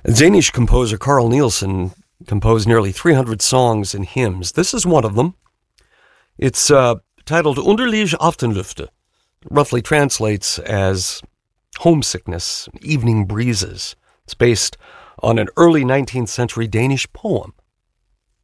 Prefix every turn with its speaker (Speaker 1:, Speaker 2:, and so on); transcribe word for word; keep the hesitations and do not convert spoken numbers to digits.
Speaker 1: Danish composer Carl Nielsen composed nearly three hundred songs and hymns. This is one of them. It's uh, titled Underlige Aftenlufte. Roughly translates as homesickness, evening breezes. It's based on an early nineteenth century Danish poem